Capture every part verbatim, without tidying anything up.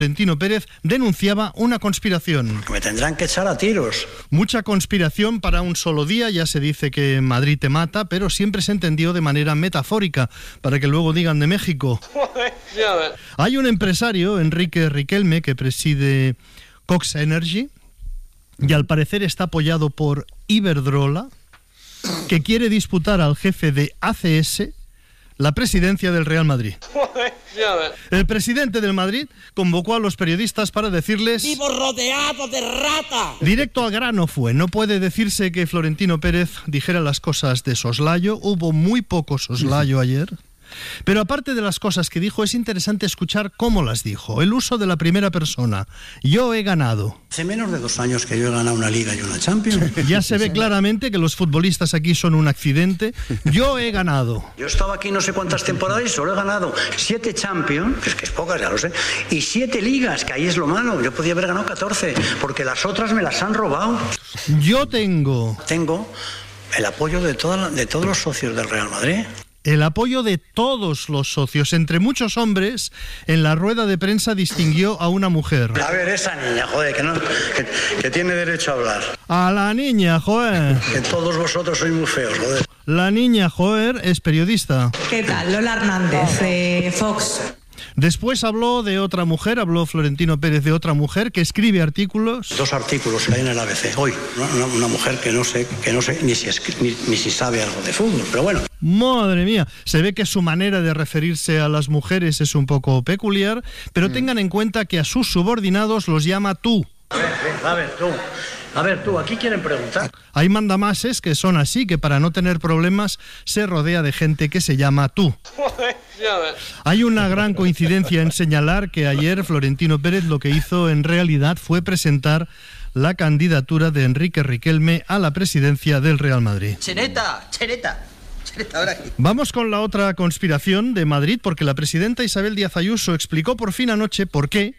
Florentino Pérez denunciaba una conspiración. Me tendrán que echar a tiros. Mucha conspiración para un solo día. Ya se dice que Madrid te mata, pero siempre se entendió de manera metafórica, para que luego digan de México. Hay un empresario, Enrique Riquelme, que preside Cox Energy, y al parecer está apoyado por Iberdrola, que quiere disputar al jefe de A C S la presidencia del Real Madrid. El presidente del Madrid convocó a los periodistas para decirles: ¡Vivo rodeado de rata! Directo al grano fue. No puede decirse que Florentino Pérez dijera las cosas de soslayo. Hubo muy poco soslayo ayer. Pero aparte de las cosas que dijo, es interesante escuchar cómo las dijo. El uso de la primera persona. Yo he ganado. Hace menos de dos años que yo he ganado una Liga y una Champions. Ya se ve claramente que los futbolistas aquí son un accidente. Yo he ganado. Yo he estado aquí no sé cuántas temporadas y solo he ganado siete Champions, que es que es pocas, ya lo sé, y siete Ligas, que ahí es lo malo. Yo podía haber ganado catorce, porque las otras me las han robado. Yo tengo... Tengo el apoyo de, toda, de todos los socios del Real Madrid. El apoyo de todos los socios, entre muchos hombres. En la rueda de prensa distinguió a una mujer. A ver, esa niña, joder, que, no, que, que tiene derecho a hablar. A la niña, joder. Que todos vosotros sois muy feos, joder. La niña, joder, es periodista. ¿Qué tal? Lola Hernández, de Fox. Después habló de otra mujer, habló Florentino Pérez de otra mujer que escribe artículos. Dos artículos que hay en el A B C hoy. Una, una mujer que no sé, que no sé ni si, ni, ni si sabe algo de fútbol, pero bueno. Madre mía, se ve que su manera de referirse a las mujeres es un poco peculiar, pero mm. tengan en cuenta que a sus subordinados los llama tú. A ver, a ver, tú. A ver, tú, aquí quieren preguntar. Hay mandamases que son así, que para no tener problemas se rodea de gente que se llama tú. Hay una gran coincidencia en señalar que ayer Florentino Pérez lo que hizo en realidad fue presentar la candidatura de Enrique Riquelme a la presidencia del Real Madrid. ¡Chereta! ¡Chereta! ¡Chereta, ahora aquí! Vamos con la otra conspiración de Madrid, porque la presidenta Isabel Díaz Ayuso explicó por fin anoche por qué,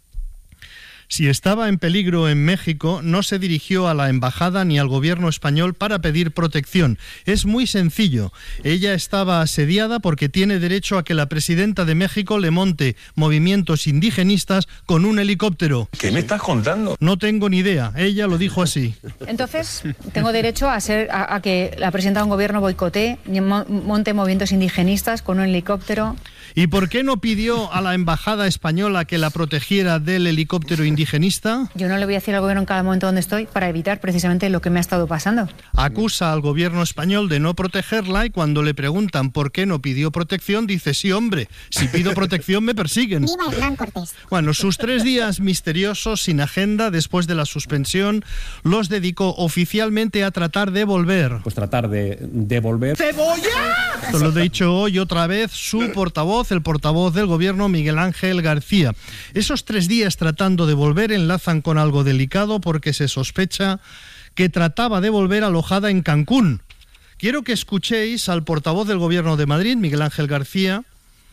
si estaba en peligro en México, no se dirigió a la embajada ni al gobierno español para pedir protección. Es muy sencillo. Ella estaba asediada porque tiene derecho a que la presidenta de México le monte movimientos indigenistas con un helicóptero. ¿Qué me estás contando? No tengo ni idea. Ella lo dijo así. Entonces, tengo derecho a, ser, a, a que la presidenta de un gobierno boicotee, monte movimientos indigenistas con un helicóptero. ¿Y por qué no pidió a la embajada española que la protegiera del helicóptero indigenista? Yo no le voy a decir al gobierno en cada momento donde estoy para evitar precisamente lo que me ha estado pasando. Acusa al gobierno español de no protegerla y cuando le preguntan por qué no pidió protección, dice: sí, hombre, si pido protección me persiguen. Viva Hernán Cortés. Bueno, sus tres días misteriosos, sin agenda, después de la suspensión, los dedicó oficialmente a tratar de volver. Pues tratar de devolver... ¡Cebolla! Esto lo he dicho hoy otra vez su portavoz, el portavoz del gobierno, Miguel Ángel García. Esos tres días tratando de volver enlazan con algo delicado porque se sospecha que trataba de volver alojada en Cancún. Quiero que escuchéis al portavoz del gobierno de Madrid, Miguel Ángel García,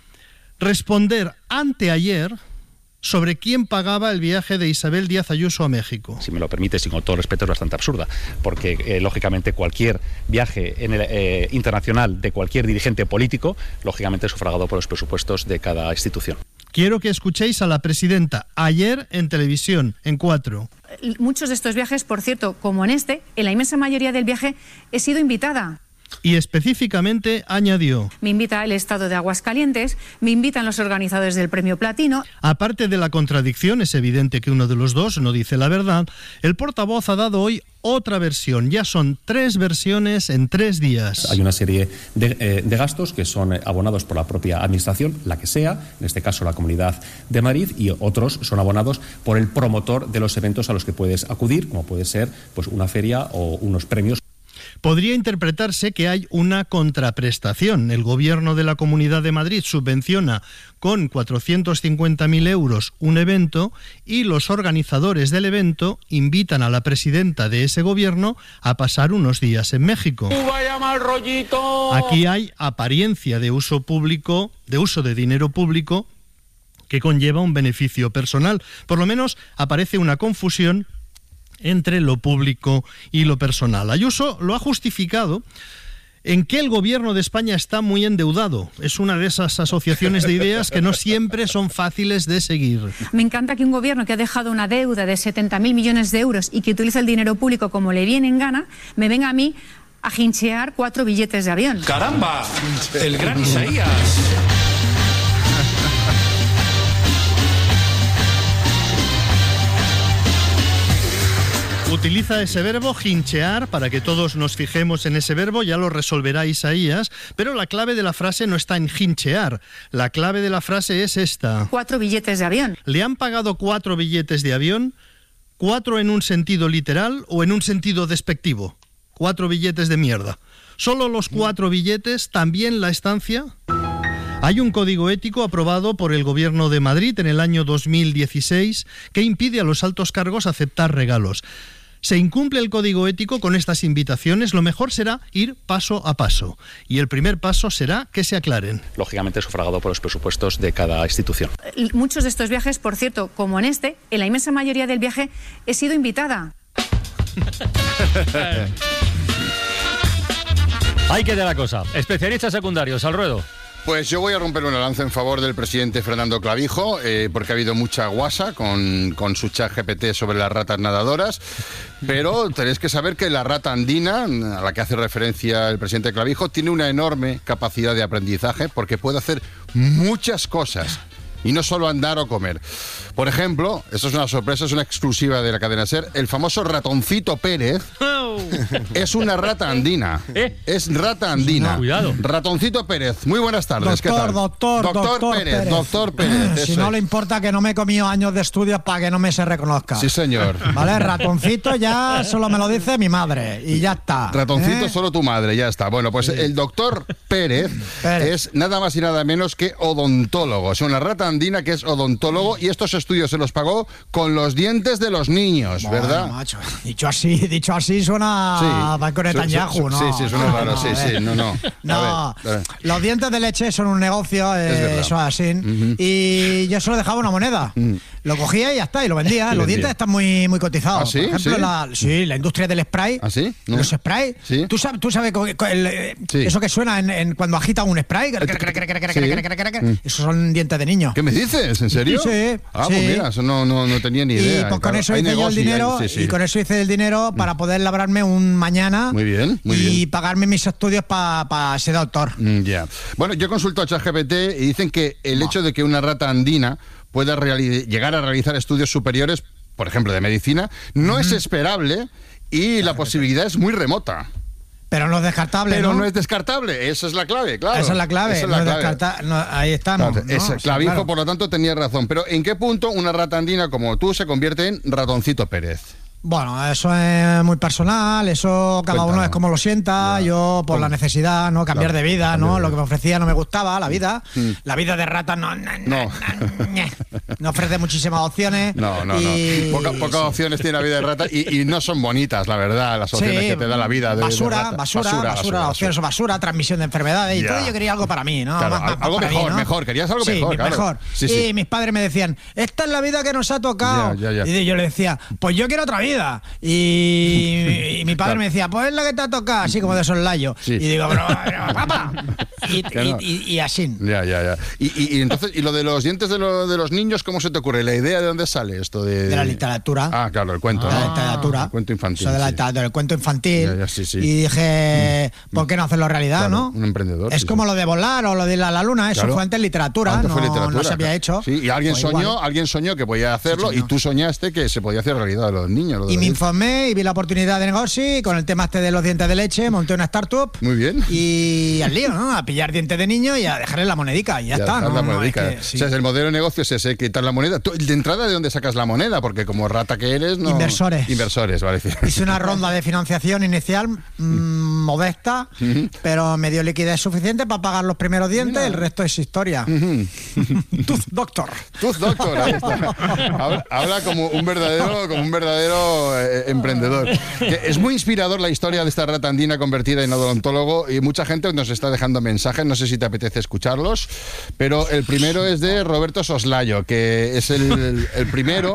responder anteayer sobre quién pagaba el viaje de Isabel Díaz Ayuso a México. Si me lo permites, y con todo respeto, es bastante absurda, porque eh, lógicamente cualquier viaje en el, eh, internacional de cualquier dirigente político, lógicamente es sufragado por los presupuestos de cada institución. Quiero que escuchéis a la presidenta ayer en televisión, en Cuatro. Muchos de estos viajes, por cierto, como en este, en la inmensa mayoría del viaje he sido invitada. Y específicamente añadió: me invita el Estado de Aguascalientes, me invitan los organizadores del Premio Platino. Aparte de la contradicción, es evidente que uno de los dos no dice la verdad, el portavoz ha dado hoy otra versión. Ya son tres versiones en tres días. Hay una serie de, eh, de gastos que son abonados por la propia administración, la que sea, en este caso la Comunidad de Madrid, y otros son abonados por el promotor de los eventos a los que puedes acudir, como puede ser pues una feria o unos premios. Podría interpretarse que hay una contraprestación. El gobierno de la Comunidad de Madrid subvenciona con cuatrocientos cincuenta mil euros un evento y los organizadores del evento invitan a la presidenta de ese gobierno a pasar unos días en México. ¡Vaya mal rollito! Aquí hay apariencia de uso público, de uso de dinero público que conlleva un beneficio personal. Por lo menos aparece una confusión entre lo público y lo personal. Ayuso lo ha justificado en que el gobierno de España está muy endeudado. Es una de esas asociaciones de ideas que no siempre son fáciles de seguir. Me encanta que un gobierno que ha dejado una deuda de setenta mil millones de euros y que utiliza el dinero público como le viene en gana, me venga a mí a hinchear cuatro billetes de avión. ¡Caramba! El gran Isaías. Utiliza ese verbo, hinchear, para que todos nos fijemos en ese verbo, ya lo resolverá Isaías, pero la clave de la frase no está en hinchear, la clave de la frase es esta. Cuatro billetes de avión. ¿Le han pagado cuatro billetes de avión? ¿Cuatro en un sentido literal o en un sentido despectivo? Cuatro billetes de mierda. ¿Solo los cuatro billetes? ¿También la estancia? Hay un código ético aprobado por el Gobierno de Madrid en el año dos mil dieciséis que impide a los altos cargos aceptar regalos. Se incumple el código ético con estas invitaciones, lo mejor será ir paso a paso. Y el primer paso será que se aclaren. Lógicamente sufragado por los presupuestos de cada institución. Muchos de estos viajes, por cierto, como en este, en la inmensa mayoría del viaje he sido invitada. Ahí queda la cosa. Especialistas secundarios, al ruedo. Pues yo voy a romper una lanza en favor del presidente Fernando Clavijo, eh, porque ha habido mucha guasa con, con su chat G P T sobre las ratas nadadoras, pero tenéis que saber que la rata andina, a la que hace referencia el presidente Clavijo, tiene una enorme capacidad de aprendizaje porque puede hacer muchas cosas. Y no solo andar o comer. Por ejemplo, esto es una sorpresa, es una exclusiva de la cadena SER, el famoso ratoncito Pérez es una rata andina. ¿Eh? Es rata andina. No, cuidado. Ratoncito Pérez, muy buenas tardes. Doctor, ¿Qué tal? doctor, doctor, doctor Pérez, Pérez. Doctor Pérez. Si eso no es. le importa que no me he comido años de estudios para que no me se reconozca. Sí, señor. Vale, ratoncito ya solo me lo dice mi madre y ya está. Ratoncito ¿eh? solo tu madre, ya está. Bueno, pues sí. El doctor Pérez, Pérez es nada más y nada menos que odontólogo. Es una rata andina que es odontólogo y estos estudios se los pagó con los dientes de los niños, bueno, ¿verdad? Macho, dicho así, dicho así suena Sí. a Banco Netanyahu, ¿no? Sí, sí, suena no, raro, no, sí, eh. sí, no, no. No, A ver, a ver. Los dientes de leche son un negocio, eh, eso es así. Uh-huh. Y yo solo dejaba una moneda. Uh-huh. Lo cogía y ya está, y lo vendía. Los vendía. Dientes están muy, muy cotizados. ¿Ah, sí? Por ejemplo, ¿Sí? La, sí, la industria del spray. ¿Ah, sí? No. Los sprays. ¿Sí? ¿Tú sabes, tú sabes co- co- el, sí. eso que suena en, en cuando agitan un spray? Sí. Esos son dientes de niño. ¿Qué me dices? ¿En serio? Sí. Ah, sí. pues mira, eso no, no, no tenía ni idea. Y pues con claro, eso hay hice yo el negocio, dinero hay, sí, sí. y con eso hice el dinero para poder labrarme un mañana. Muy bien, muy y bien. pagarme mis estudios para pa ser doctor. Mm, ya. Yeah. Bueno, yo consulto a ChatGPT y dicen que el no. hecho de que una rata andina pueda reali- llegar a realizar estudios superiores, por ejemplo, de medicina, no mm. es esperable y la posibilidad es muy remota. Pero no es descartable, Pero ¿no? no es descartable, esa es la clave, claro. Esa es la clave, Esa es la no clave. Descarta- no, ahí estamos. Claro, ¿no? ese, O sea, Clavijo, claro. por lo tanto, tenía razón. Pero ¿en qué punto una rata andina como tú se convierte en Ratoncito Pérez? Bueno, eso es muy personal, eso cada Cuéntalo. uno es como lo sienta, ya. Yo por ¿Cómo? La necesidad, ¿no? Cambiar claro, de vida, ¿no? De... Lo que me ofrecía no me gustaba, la vida. Mm. La vida de rata no... No, no. no ofrece muchísimas opciones. No, no, y... no. Poca, pocas sí. opciones tiene la vida de rata y, y no son bonitas, la verdad, las opciones sí, que te da la vida de, basura, de rata. Basura, basura, basura, basura, opciones son basura, transmisión de enfermedades. Ya. Y todo yo quería algo para mí, ¿no? Claro, más, más, algo más mejor, mí, ¿no? mejor. Querías algo sí, mejor, claro. mejor. Sí, y sí. mis padres me decían, esta es la vida que nos ha tocado. Ya, ya, ya. Y yo le decía, pues yo quiero otra vida. Y... Y mi padre claro. me decía, pues es la que te ha tocado, así como de soslayo. Sí. Y digo, pero, pero papá. Y, y, y, y así. Ya, ya, ya. Y, y, y entonces, ¿y lo de los dientes de, lo, de los niños, cómo se te ocurre? ¿La idea de dónde sale esto? De, de la literatura. Ah, claro, el cuento. De ¿no? la literatura. El cuento infantil. Eso de la sí. literatura, el cuento infantil. Ya, ya, sí, sí. Y dije, ¿por qué no hacerlo realidad, claro, no? Un emprendedor. Es sí, como sí. lo de volar o lo de ir a la luna, eso claro. fue antes literatura. Antes no, fue literatura. No se había hecho. Sí, y alguien pues soñó, igual. alguien soñó que podía hacerlo sí, y tú soñaste que se podía hacer realidad a los niños. Lo de y los me niños. informé y vi la oportunidad de negocio y con el tema este de los dientes de leche monté una startup. Muy bien. Y al lío, ¿no? A pillar dientes de niño y a dejarle la monedica y ya, ya está, ¿no? La monedica. No, es que, sí. O sea, el modelo de negocio es ese, quitar la moneda. ¿Tú, de entrada, ¿de dónde sacas la moneda? Porque como rata que eres, no... Inversores. Inversores, vale. Hice una ronda de financiación inicial mmm, modesta, uh-huh. pero me dio liquidez suficiente para pagar los primeros dientes, Mira. El resto es historia. Uh-huh. Tooth Doctor. Tooth Doctor, ahí está. Habla, habla como un verdadero, como un verdadero verdadero eh, emprendedor. Es muy inspirador la historia de esta rata andina convertida en odontólogo y mucha gente nos está dejando mensajes, no sé si te apetece escucharlos, pero el primero es de Roberto Soslayo, que es el, el primero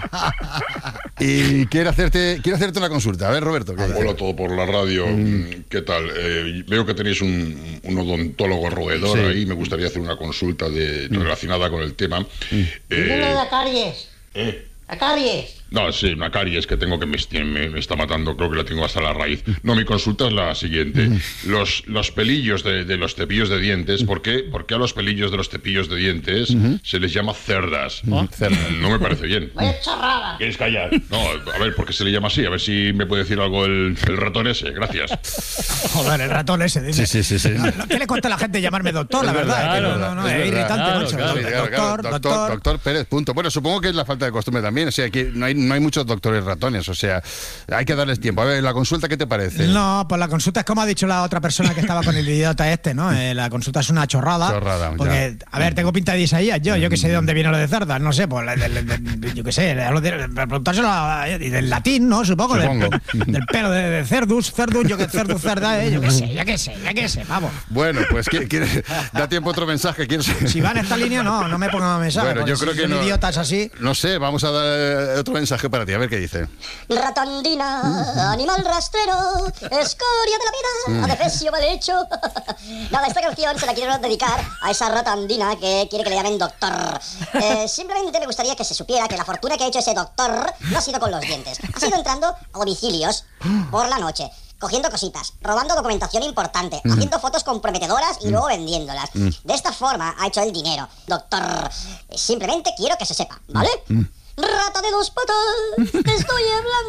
y quiere hacerte, quiere hacerte una consulta. A ver, Roberto. ¿qué Hola a todo por la radio. Mm. ¿Qué tal? Eh, veo que tenéis un, un odontólogo roedor sí. ahí. Me gustaría hacer una consulta de, mm. relacionada con el tema. Mm. Eh, ¿La caries? ¿Eh? ¿La caries? No, sí, una caries que tengo que me, me, me está matando, creo que la tengo hasta la raíz. No, mi consulta es la siguiente. Los, los pelillos de, de los cepillos de dientes, ¿por qué, ¿por qué a los pelillos de los cepillos de dientes uh-huh. se les llama cerdas? ¿Oh? No me parece bien. Vaya chorrada. ¿Quieres callar? No, a ver, ¿por qué se le llama así? A ver si me puede decir algo el, el ratón ese, gracias. Joder, el ratón ese, dice. Sí, sí, sí. sí. No, ¿qué le cuesta a la gente llamarme doctor, la verdad? Claro, es que no, no, no, es, es irritante, claro, mucho. Claro, doctor, claro, claro. doctor, doctor, doctor Pérez, punto. Bueno, supongo que es la falta de costumbre también, o sea, aquí no hay, no hay muchos doctores ratones, o sea, hay que darles tiempo. A ver, la consulta, ¿qué te parece? No, pues la consulta es como ha dicho la otra persona que estaba con el idiota este, ¿no? Eh, la consulta es una chorrada. Chorrada, porque, ya. A ver, tengo pinta de Isaías, yo, yo que sé de dónde viene lo de cerdas, no sé, pues de, de, de, yo que sé, preguntárselo a, del latín, ¿no? Supongo, Supongo. Del, del pelo de, de cerdus, cerdus, yo que cerdus, cerda, eh, yo que sé, ya que sé, ya que sé, vamos. Bueno, pues ¿quieres, da tiempo otro mensaje? ¿Quieres? Si va en esta línea, no, no me pongan mensaje. Bueno, yo creo si que son no. idiotas así. No sé, vamos a dar otro mensaje para ti, a ver qué dice. Rata andina, animal rastrero, escoria de la vida, adefesio mal hecho. Nada, esta canción se la quiero dedicar a esa rata andina que quiere que le llamen doctor. Eh, simplemente me gustaría que se supiera que la fortuna que ha hecho ese doctor no ha sido con los dientes. Ha sido entrando a domicilios por la noche, cogiendo cositas, robando documentación importante, mm. haciendo fotos comprometedoras y mm. luego vendiéndolas. Mm. De esta forma ha hecho el dinero. Doctor, simplemente quiero que se sepa, ¿vale? Mm. Rata de dos patas, te estoy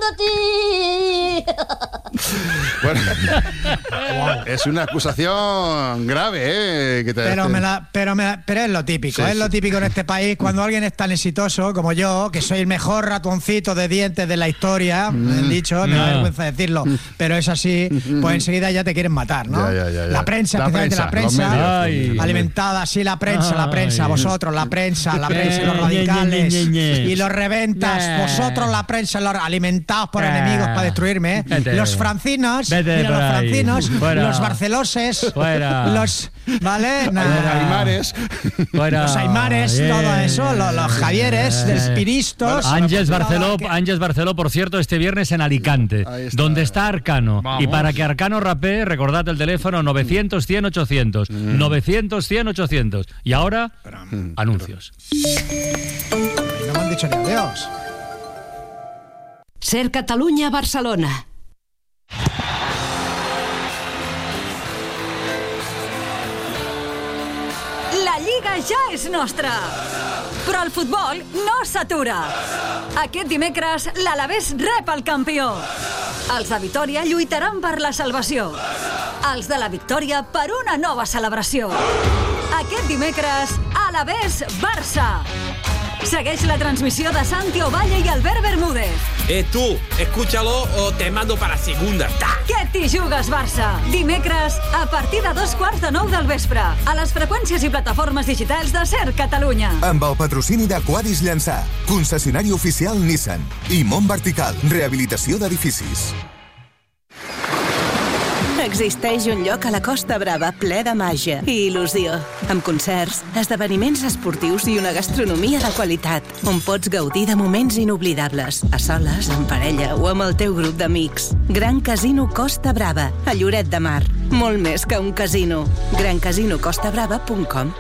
hablando a ti. Bueno, es una acusación grave, ¿eh? Que te pero, me la, pero, me la, pero es lo típico, sí, es sí. lo típico en este país. Cuando alguien es tan exitoso como yo, que soy el mejor ratoncito de dientes de la historia, mm. me han dicho, no. me da vergüenza decirlo, pero es así, pues enseguida ya te quieren matar, ¿no? Ya, ya, ya, ya. La prensa, la especialmente prensa, la prensa, medios, alimentada, sí, la prensa, la prensa, vosotros, la prensa, la prensa, los radicales y los reventas, nah. vosotros la prensa, los alimentados por nah. enemigos para destruirme, ¿eh? Vete. Los francinos, Vete mira, los francinos, Fuera. los barceloses, Fuera. los, ¿vale? Nah. Los aymares, Fuera. los aymares, yeah. todo eso, los, los javieres, yeah. los piristos. Ángeles Barceló, que... Ángeles Barceló, por cierto, este viernes en Alicante, está. donde está Arcano. Vamos. Y para que Arcano rapee, recordad el teléfono novecientos, cien, ochocientos. Mm. novecientos, cien, ochocientos. Y ahora, pero, anuncios. Pero... No me han dicho ni adiós. Ser Catalunya, Barcelona. La Lliga ja és nostra, però el futbol no s'atura. Aquest dimecres l'Alavés rep el campió. Els de Vitòria lluitaran per la salvació. Els de la Victòria per una nova celebració. Aquest dimecres, Alavés-Barça. Segueix la transmisión de Santi Ovalle y Albert Bermúdez. Eh, tú, escúchalo o te mando para la segunda. ¡Ta! Que t'hi jugues, Barça! Dimecres, a partir de dos quarts de nou del vespre, a les freqüències i plataformes digitals de Ser Catalunya. Amb el patrocini de Quadis Llançà, concessionari oficial Nissan, i Mont Vertical, rehabilitació d'edificis. Existeix un lloc a la Costa Brava ple de màgia i il·lusió, amb concerts, esdeveniments esportius i una gastronomia de qualitat, on pots gaudir de moments inoblidables, a soles, en parella o amb el teu grup d'amics. Gran Casino Costa Brava, a Lloret de Mar. Molt més que un casino. gran casino costa brava punt com.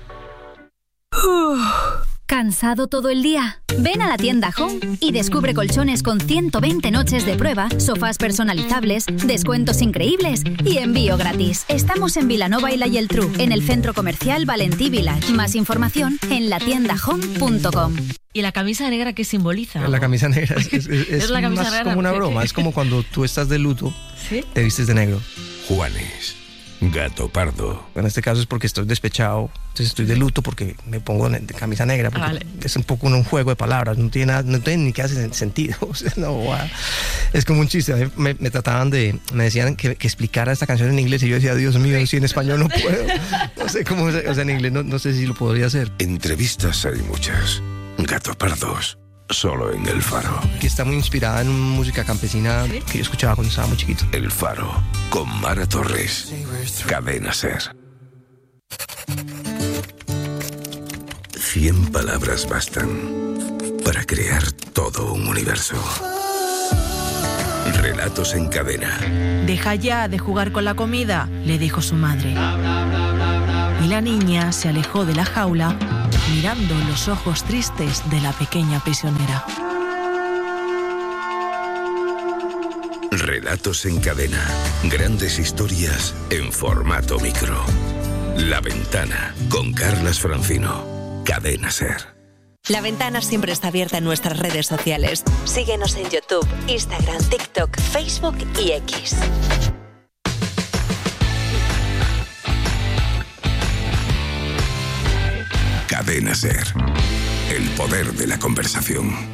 ¿Cansado todo el día? Ven a la tienda Home y descubre colchones con ciento veinte noches de prueba, sofás personalizables, descuentos increíbles y envío gratis. Estamos en Vilanova y la Geltrú, en el centro comercial Valentí Village. Más información en la tienda home punto com. ¿Y la camisa negra qué simboliza? La camisa negra es, es, es, es la camisa más negra, como una broma. Es como cuando tú estás de luto, ¿sí? Te vistes de negro. Juanes, gato pardo. En este caso es porque estoy despechado, entonces estoy de luto porque me pongo de camisa negra, porque ah, vale. Es un poco un juego de palabras, no tiene nada, no tiene ni que hacer sentido. O sea, no, wow. Es como un chiste. Me, me trataban de, me decían que, que explicara esta canción en inglés y yo decía, Dios mío, si en español no puedo. No sé cómo, o sea, en inglés no, no sé si lo podría hacer. Entrevistas hay muchas. Gato pardos. solo en El Faro. Que está muy inspirada en música campesina que yo escuchaba cuando estaba muy chiquito. El Faro, con Mara Torres. Cadena SER. Cien palabras bastan para crear todo un universo. Relatos en cadena. Deja ya de jugar con la comida, le dijo su madre. Y la niña se alejó de la jaula, mirando los ojos tristes de la pequeña prisionera. Relatos en cadena. Grandes historias en formato micro. La Ventana, con Carlas Francino. Cadena SER. La Ventana siempre está abierta en nuestras redes sociales. Síguenos en YouTube, Instagram, TikTok, Facebook y X. Cadena SER. El poder de la conversación.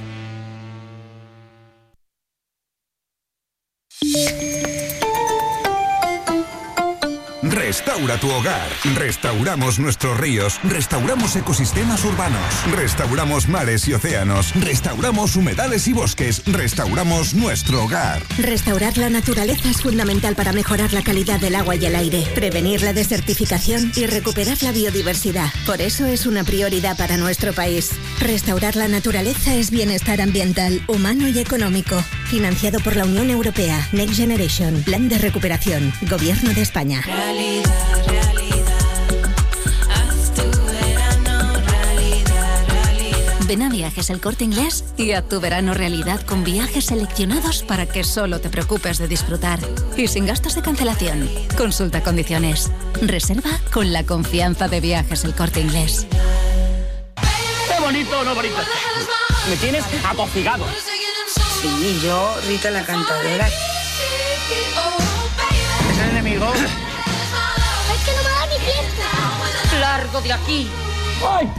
Restaura tu hogar. Restauramos nuestros ríos. Restauramos ecosistemas urbanos. Restauramos mares y océanos. Restauramos humedales y bosques. Restauramos nuestro hogar. Restaurar la naturaleza es fundamental para mejorar la calidad del agua y el aire, prevenir la desertificación y recuperar la biodiversidad. Por eso es una prioridad para nuestro país. Restaurar la naturaleza es bienestar ambiental, humano y económico. Financiado por la Unión Europea. Next Generation. Plan de recuperación. Gobierno de España. Realidad, realidad, haz tu verano realidad, realidad. Ven a Viajes El Corte Inglés y haz tu verano realidad con viajes seleccionados para que solo te preocupes de disfrutar y sin gastos de cancelación. Consulta condiciones. Reserva con la confianza de Viajes El Corte Inglés. ¡Qué bonito, no bonito! Me tienes atosigado. Sí, yo, Rita la cantadora. ¿Es el enemigo? Es que no me da ni fiesta. ¡Largo de aquí! ¡Ay!